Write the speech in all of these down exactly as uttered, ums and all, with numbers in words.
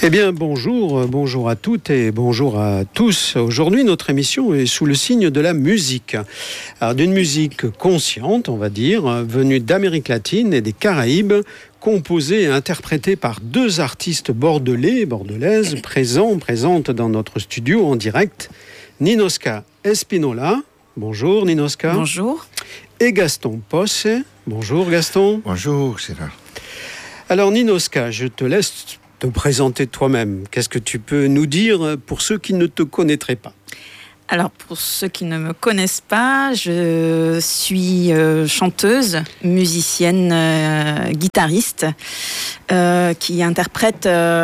Eh bien, bonjour, bonjour à toutes et bonjour à tous. Aujourd'hui, notre émission est sous le signe de la musique. Alors, d'une musique consciente, on va dire, venue d'Amérique latine et des Caraïbes, composée et interprétée par deux artistes bordelais, bordelaises, présents, présentes dans notre studio en direct. Ninoska Espinola. Bonjour, Ninoska. Bonjour. Et Gaston Posse. Bonjour, Gaston. Bonjour, Gérard. Alors, Ninoska, je te laisse te présenter toi-même. Qu'est-ce que tu peux nous dire pour ceux qui ne te connaîtraient pas ? Alors, pour ceux qui ne me connaissent pas, je suis euh, chanteuse, musicienne, euh, guitariste, euh, qui interprète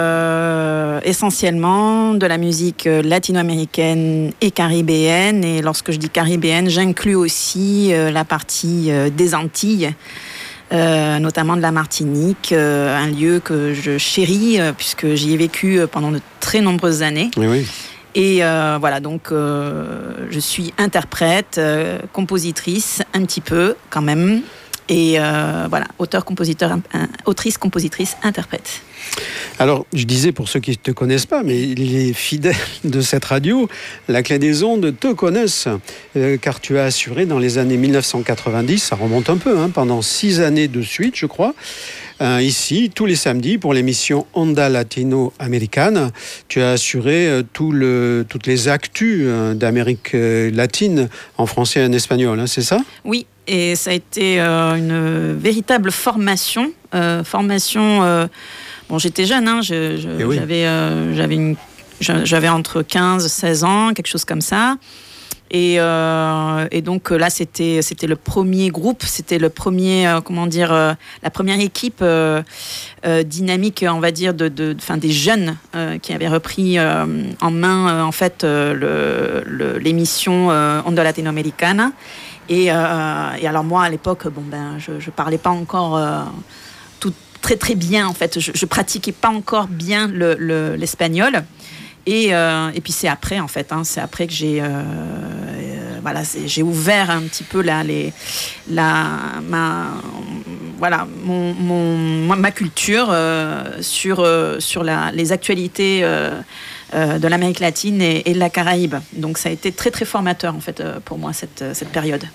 euh, essentiellement de la musique latino-américaine et caribéenne. Et lorsque je dis caribéenne, j'inclus aussi euh, la partie euh, des Antilles, Euh, notamment de la Martinique, euh, un lieu que je chéris euh, puisque j'y ai vécu pendant de très nombreuses années. Oui, oui. Et euh, voilà, donc euh, je suis interprète, euh, compositrice, un petit peu quand même. Et euh, voilà, auteur, compositeur, un, autrice, compositrice, interprète. Alors, je disais pour ceux qui ne te connaissent pas, mais les fidèles de cette radio, la Clé des Ondes te connaissent, euh, car tu as assuré dans les années dix-neuf cent quatre-vingt-dix, ça remonte un peu, hein, pendant six années de suite, je crois, euh, ici, tous les samedis, pour l'émission Onda Latino-Américaine. Tu as assuré euh, tout le, toutes les actus euh, d'Amérique euh, latine en français et en espagnol, hein, c'est ça ? Oui. Et ça a été euh, une véritable formation. Euh, formation. Euh, bon, j'étais jeune, hein, je, je, oui. j'avais, euh, j'avais, une, j'avais entre quinze et seize ans, quelque chose comme ça. Et, euh, et donc là, c'était, c'était le premier groupe, c'était le premier, euh, comment dire, euh, la première équipe euh, euh, dynamique, on va dire, de, de, de, des jeunes euh, qui avaient repris euh, en main, euh, en fait, euh, le, le, l'émission euh, Onda Latinoamericana. Et, euh, et alors moi, à l'époque, bon, ben, je ne parlais pas encore euh, tout, très très bien, en fait. Je ne pratiquais pas encore bien le, le, l'espagnol. Et, euh, et puis c'est après, en fait, hein, c'est après que j'ai, euh, euh, voilà, c'est, j'ai ouvert un petit peu la, les, la, ma, voilà, mon, mon, ma culture euh, sur, euh, sur la, les actualités euh, euh, de l'Amérique latine et, et de la Caraïbe. Donc ça a été très très formateur, en fait, euh, pour moi, cette, cette période.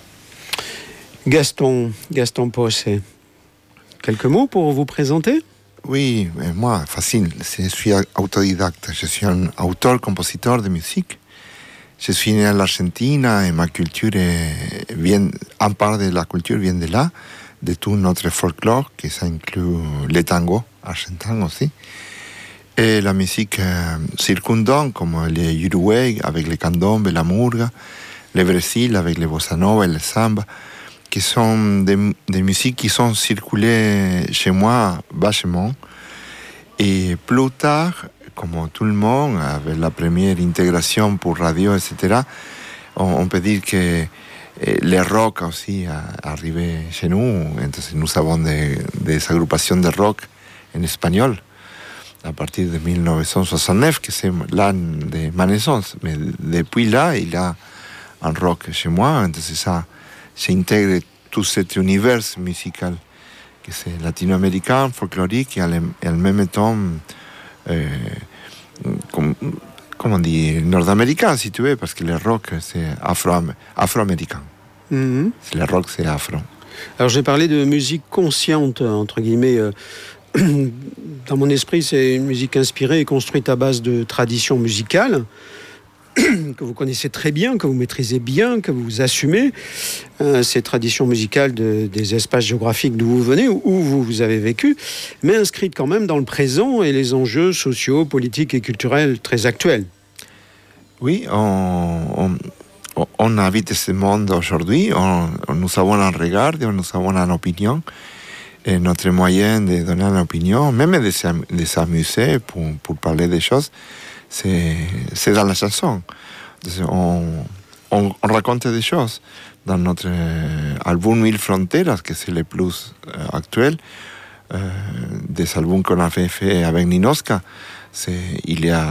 Gaston, Gaston Posse, quelques mots pour vous présenter ? Oui, moi, facile. Je suis autodidacte. Je suis un auteur-compositeur de musique. Je suis né en Argentine et ma culture est, vient, en part de la culture vient de là, de tout notre folklore, que ça inclut le tango argentin aussi. Et la musique euh, circundante, comme le Uruguay avec le candombe, la murga, le Brésil avec le bossa nova et le samba, qui sont des, des musiques qui sont circulées chez moi vachement. Et plus tard, comme tout le monde, avec la première intégration pour radio, et cetera, on, on peut dire que le rock aussi est arrivé chez nous. Entonces, nous avons des, des agrupations de rock en espagnol à partir de dix-neuf cent soixante-neuf, que c'est l'année de ma naissance. Mais depuis là, il y a un rock chez moi. Entonces, ça s'intègre tout cet univers musical que c'est latino-américain, folklorique et en même temps, euh, comme, comment on dit, nord-américain si tu veux, parce que le rock c'est afro, afro-américain. Mm-hmm. Le rock c'est afro. Alors j'ai parlé de musique consciente, entre guillemets. Euh, dans mon esprit, c'est une musique inspirée et construite à base de traditions musicales que vous connaissez très bien, que vous maîtrisez bien, que vous assumez, euh, ces traditions musicales de, des espaces géographiques d'où vous venez, où vous, vous avez vécu, mais inscrites quand même dans le présent et les enjeux sociaux, politiques et culturels très actuels. Oui, on, on, on habite ce monde aujourd'hui, on, on, nous avons un regard, nous avons une opinion, et notre moyen de donner une opinion, même de, s'am, de s'amuser pour, pour parler des choses, C'est, c'est dans la chanson. On, on, on raconte des choses. Dans notre album Mille Fronteras, que c'est le plus euh, actuel, euh, des albums qu'on a fait, fait avec Ninoska, c'est, il y a,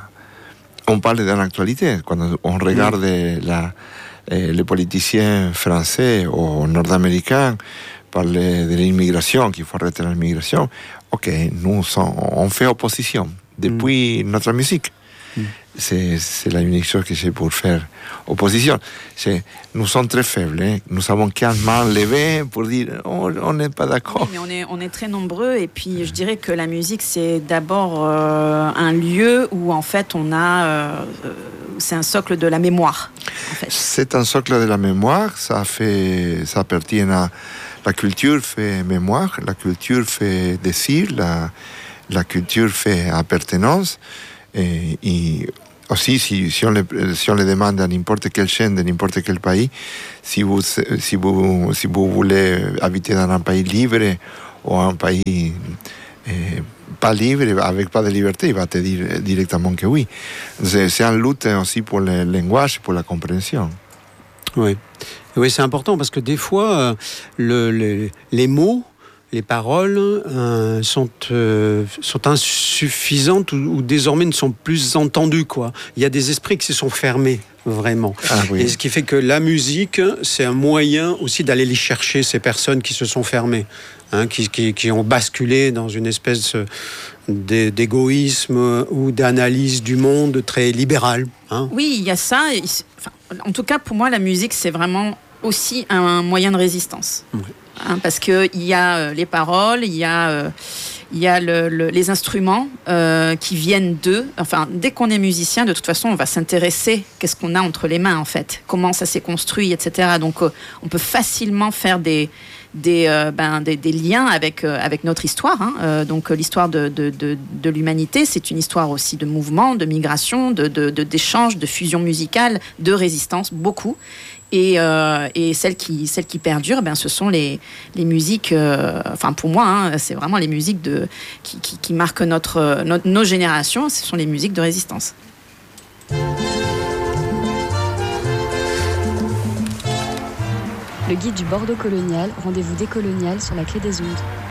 on parle de l'actualité. Quand on regarde mm. la, eh, les politiciens français ou nord-américains parler de l'immigration, qu'il faut arrêter l'immigration, ok, nous on fait opposition. depuis mmh. notre musique. Mmh. C'est, c'est la unique chose que j'ai pour faire opposition. C'est, nous sommes très faibles. Hein. Nous avons qu'un main levée pour dire oh, on n'est pas d'accord. Oui, mais on est, on est très nombreux. Et puis, je dirais que la musique, c'est d'abord euh, un lieu où, en fait, on a... Euh, c'est un socle de la mémoire. En fait. C'est un socle de la mémoire. Ça, fait, ça appartient à... La culture fait mémoire. La culture fait désir. La, la culture fait appartenance. Et, et aussi, si, si, on le, si on le demande à n'importe quelle chaîne de n'importe quel pays, si vous, si vous, si vous voulez habiter dans un pays libre ou un pays eh, pas libre, avec pas de liberté, il va te dire directement que oui. C'est, c'est une lutte aussi pour le langage, pour la compréhension. Oui, oui, c'est important parce que des fois, le, le, les mots, les paroles euh, sont, euh, sont insuffisantes ou, ou désormais ne sont plus entendues, quoi. Il y a des esprits qui se sont fermés, vraiment. Ah, oui. Et ce qui fait que la musique, c'est un moyen aussi d'aller les chercher, ces personnes qui se sont fermées, hein, qui, qui, qui ont basculé dans une espèce d'égoïsme ou d'analyse du monde très libérale. Hein. Oui, il y a ça. Enfin, en tout cas, pour moi, la musique, c'est vraiment aussi un moyen de résistance. Oui. Hein, parce qu'il y a euh, les paroles, il y a, euh, il y a le, le, les instruments euh, qui viennent d'eux. Enfin, dès qu'on est musicien, de toute façon, on va s'intéresser qu'est-ce qu'on a entre les mains, en fait. Comment ça s'est construit, et cetera. Donc, euh, on peut facilement faire des, des, euh, ben, des, des liens avec, euh, avec notre histoire. Hein. Euh, donc, l'histoire de, de, de, de l'humanité, c'est une histoire aussi de mouvement, de migration, de, de, de, d'échange, de fusion musicale, de résistance, beaucoup. Et, euh, et celles qui, celles qui perdurent, ben, ce sont les, les musiques, euh, enfin pour moi, hein, c'est vraiment les musiques de, qui, qui, qui marquent notre, notre, nos générations, ce sont les musiques de résistance. Le guide du Bordeaux colonial, rendez-vous décolonial sur la Clé des Ondes.